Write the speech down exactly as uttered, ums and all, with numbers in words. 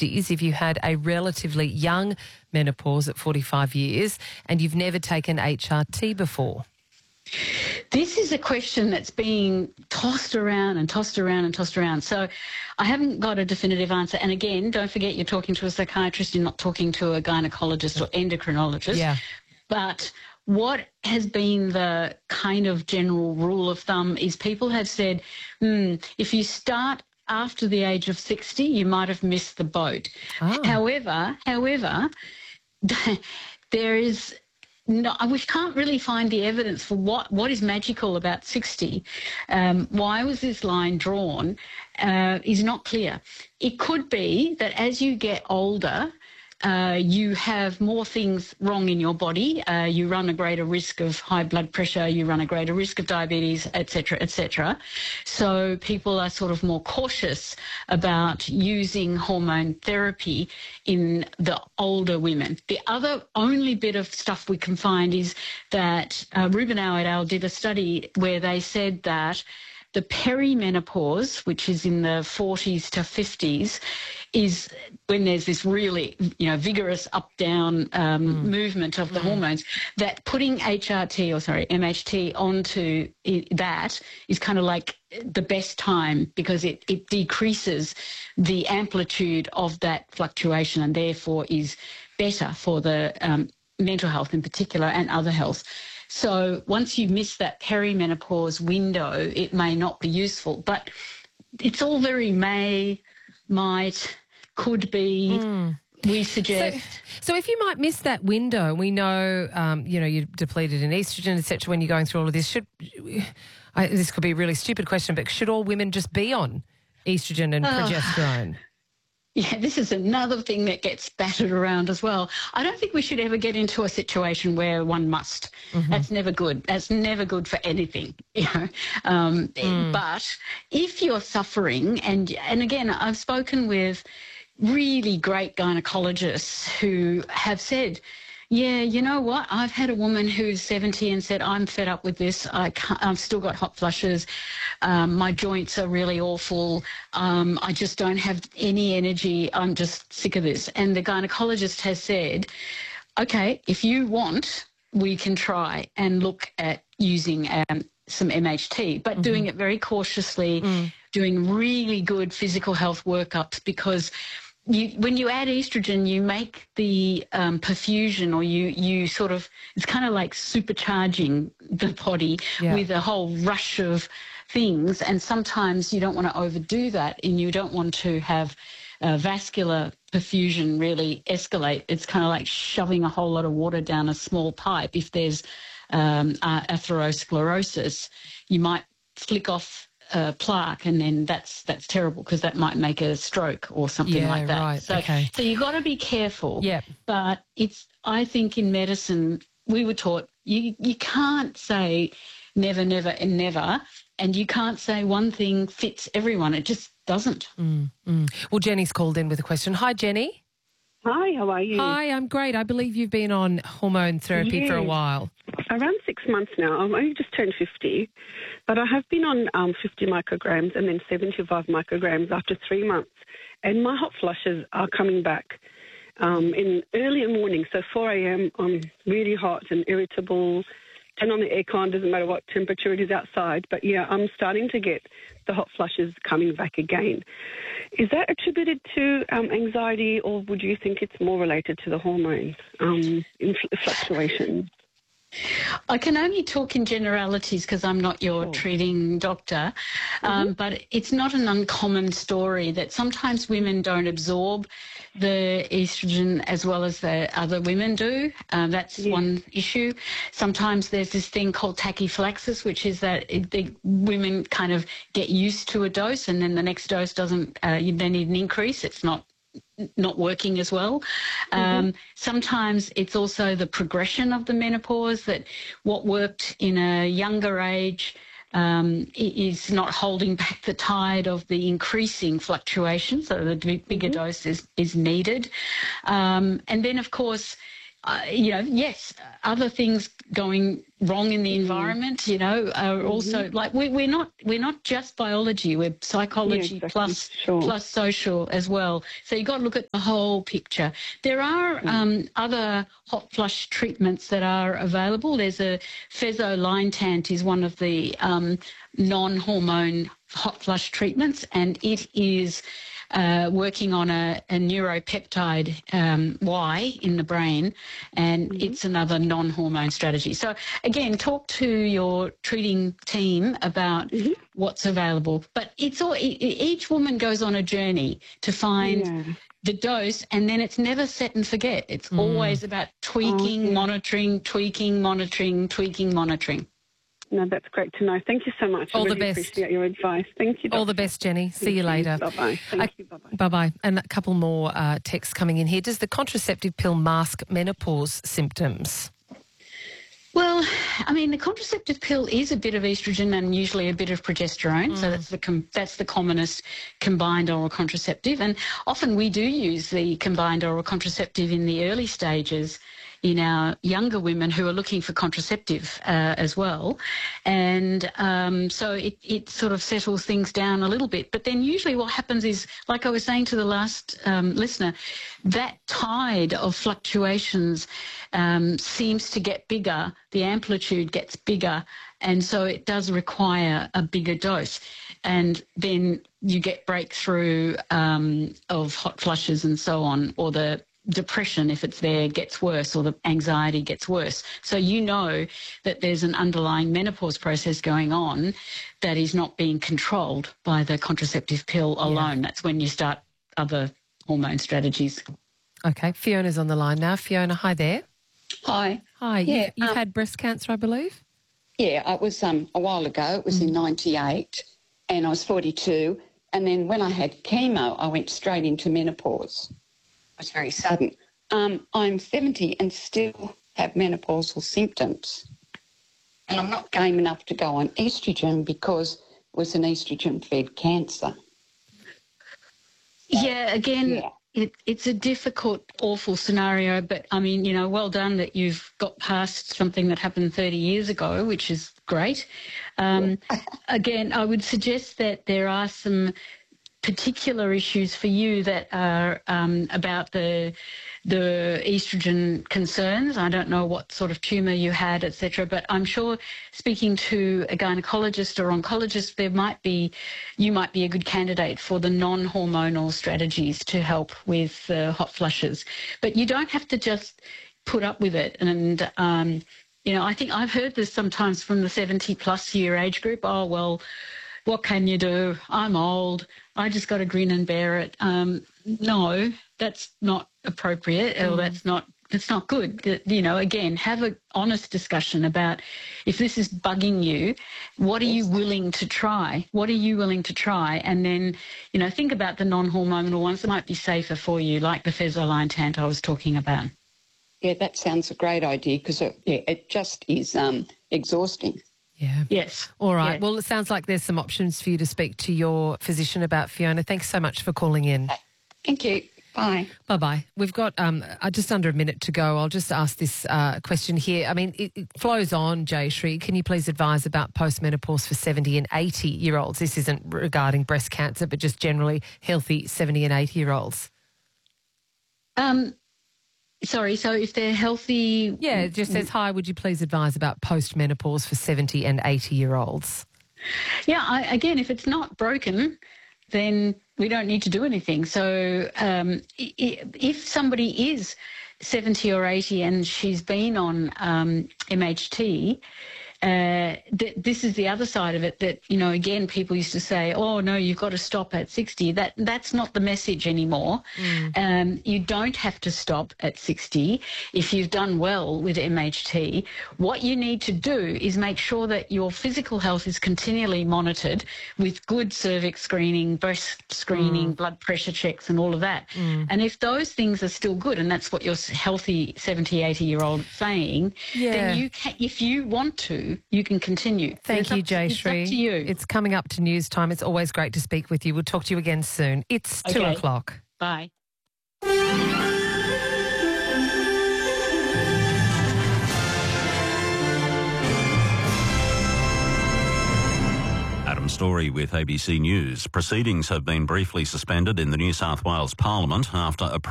sixties if you had a relatively young menopause at forty-five years and you've never taken H R T before? This is a question that's being tossed around and tossed around and tossed around. So I haven't got a definitive answer. And again, don't forget you're talking to a psychiatrist, you're not talking to a gynecologist or endocrinologist. Yeah. But what has been the kind of general rule of thumb is people have said, hmm, if you start after the age of sixty, you might have missed the boat. Oh. However, however, there is... No, we can't really find the evidence for what, what is magical about sixty. Um, why was this line drawn uh, is not clear. It could be that as you get older, uh, you have more things wrong in your body. Uh, you run a greater risk of high blood pressure. You run a greater risk of diabetes, et cetera, et cetera. So people are sort of more cautious about using hormone therapy in the older women. The other only bit of stuff we can find is that uh, Rubinow et al. Did a study where they said that the perimenopause, which is in the forties to fifties, is when there's this really, you know, vigorous up-down um, mm. movement of the mm. hormones, that putting H R T, or sorry, M H T onto it, that is kind of like the best time because it, it decreases the amplitude of that fluctuation and therefore is better for the um, mental health in particular and other health. So once you miss that perimenopause window, it may not be useful. But it's all very may, might, could be, mm. we suggest. So, so if you might miss that window, we know, um, you know, you're depleted in estrogen, et cetera, when you're going through all of this. Should I, this could be a really stupid question, but should all women just be on estrogen and oh. progesterone? Yeah, this is another thing that gets battered around as well. I don't think we should ever get into a situation where one must. Mm-hmm. That's never good. That's never good for anything, you know. Um, mm. But if you're suffering, and and again, I've spoken with really great gynecologists who have said, yeah, you know what? I've had a woman who's seventy and said, I'm fed up with this. I can't, I've still got hot flushes. Um, my joints are really awful. Um, I just don't have any energy. I'm just sick of this. And the gynecologist has said, okay, if you want, we can try and look at using um, some M H T, but mm-hmm. doing it very cautiously, mm. doing really good physical health workups because You, when you add estrogen, you make the um, perfusion, or you, you sort of, it's kind of like supercharging the body yeah. with a whole rush of things. And sometimes you don't want to overdo that, and you don't want to have uh, vascular perfusion really escalate. It's kind of like shoving a whole lot of water down a small pipe. If there's um, uh, atherosclerosis, you might flick off Uh, plaque, and then that's that's terrible because that might make a stroke or something yeah, like that. Right. So, okay. so you've got to be careful. Yeah. But it's, I think in medicine we were taught you you can't say never, never, and never, and you can't say one thing fits everyone. It just doesn't. Mm, mm. Well, Jenny's called in with a question. Hi, Jenny. Hi, how are you? Hi, I'm great. I believe you've been on hormone therapy yes. for a while. Around six months now. I've only just turned fifty, but I have been on um, fifty micrograms and then seventy-five micrograms after three months. And my hot flushes are coming back um, in early morning. So four a.m. I'm really hot and irritable. Turn on the aircon, doesn't matter what temperature it is outside. But, yeah, I'm starting to get the hot flushes coming back again. Is that attributed to um, anxiety, or would you think it's more related to the hormone um, fluctuations? I can only talk in generalities because I'm not your oh. treating doctor, um, mm-hmm. but it's not an uncommon story that sometimes women don't absorb the estrogen as well as the other women do. Um, that's yeah. one issue. Sometimes there's this thing called tachyphylaxis, which is that it, the women kind of get used to a dose and then the next dose doesn't, uh, they need an increase. It's not not working as well. Mm-hmm. Um, sometimes it's also the progression of the menopause, that what worked in a younger age um, is not holding back the tide of the increasing fluctuation, so the bigger mm-hmm. dose is, is needed. Um, and then, of course, uh, you know, yes, other things going wrong in the environment, you know, are Mm-hmm. also like we, we're not we're not just biology, we're psychology Yeah, exactly. plus Sure. plus social as well. So you've got to look at the whole picture. There are Mm. um, other hot flush treatments that are available. There's a Fezolintant is one of the um, non-hormone hot flush treatments, and it is uh, working on a, a neuropeptide um, Y in the brain, and Mm-hmm. it's another non-hormone strategy. So again, talk to your treating team about Mm-hmm. what's available. But it's all e- e- each woman goes on a journey to find Yeah. the dose, and then it's never set and forget. It's always about tweaking, Oh, yeah. monitoring, tweaking, monitoring, tweaking, monitoring. No, that's great to know. Thank you so much. All I the really best. appreciate your advice. Thank you, All the Doctor. best, Jenny. See Thank you later. Bye-bye. Thank Uh, you. Bye-bye. Bye-bye. And a couple more uh, texts coming in here. Does the contraceptive pill mask menopause symptoms? Well, I mean, the contraceptive pill is a bit of estrogen and usually a bit of progesterone. So that's the com- that's the commonest combined oral contraceptive. And often we do use the combined oral contraceptive in the early stages in our younger women who are looking for contraceptive uh, as well. And um, so it, it sort of settles things down a little bit. But then usually what happens is, like I was saying to the last um, listener, that tide of fluctuations um, seems to get bigger, the amplitude gets bigger, and so it does require a bigger dose. And then you get breakthrough um, of hot flushes and so on, or the depression, if it's there, gets worse, or the anxiety gets worse. So you know that there's an underlying menopause process going on that is not being controlled by the contraceptive pill alone. Yeah. That's when you start other hormone strategies. Okay, Fiona's on the line now. Fiona, hi there. Hi. Hi, Yeah, you've, you've um, had breast cancer, I believe? Yeah, it was um, a while ago. It was Mm. in ninety-eight, and I was forty-two. And then when I had chemo, I went straight into menopause. It was very sudden. Um, I'm seventy and still have menopausal symptoms. And I'm not game enough to go on estrogen because it was an estrogen-fed cancer. Yeah, again, Yeah. It, it's a difficult, awful scenario, but I mean, you know, well done that you've got past something that happened thirty years ago, which is great. Um, again, I would suggest that there are some particular issues for you that are um, about the the estrogen concerns. I don't know what sort of tumour you had, et cetera, but I'm sure speaking to a gynecologist or oncologist, there might be, you might be a good candidate for the non-hormonal strategies to help with uh, hot flushes. But you don't have to just put up with it. And, um, you know, I think I've heard this sometimes from the seventy plus year age group. Oh, well, what can you do? I'm old. I just got to grin and bear it. Um, no, that's not appropriate, or that's not that's not good. You know, again, have an honest discussion about if this is bugging you, what are you willing to try? What are you willing to try? And then, you know, think about the non-hormonal ones that might be safer for you, like the Fezolintant I was talking about. Yeah, that sounds a great idea because it, yeah, it just is um, exhausting. Yeah. Yes. All right. Yeah. Well, it sounds like there's some options for you to speak to your physician about, Fiona. Thanks so much for calling in. Thank you. Bye. Bye-bye. We've got um, uh, just under a minute to go. I'll just ask this uh, question here. I mean, it, it flows on, Jayashree. Can you please advise about postmenopause for seventy and eighty-year-olds? This isn't regarding breast cancer, but just generally healthy seventy and eighty-year-olds. Um, sorry, so if they're healthy... Yeah, it just says, hi, would you please advise about postmenopause for seventy and eighty-year-olds? Yeah, I, again, if it's not broken, then we don't need to do anything. So um, i- if somebody is seventy or eighty and she's been on um, M H T, uh, th- this is the other side of it that, you know, again, people used to say, oh, no, you've got to stop at sixty. That That's not the message anymore. Mm. Um, you don't have to stop at sixty if you've done well with M H T. What you need to do is make sure that your physical health is continually monitored with good cervix screening, breast screening, mm. blood pressure checks and all of that. Mm. And if those things are still good, and that's what your healthy seventy, eighty-year-old is saying, yeah. then you can, if you want to, you can continue. Thank you, up, Jayashree. It's up to you. It's coming up to news time. It's always great to speak with you. We'll talk to you again soon. It's okay. two o'clock. Bye. story with A B C News. Proceedings have been briefly suspended in the New South Wales Parliament after a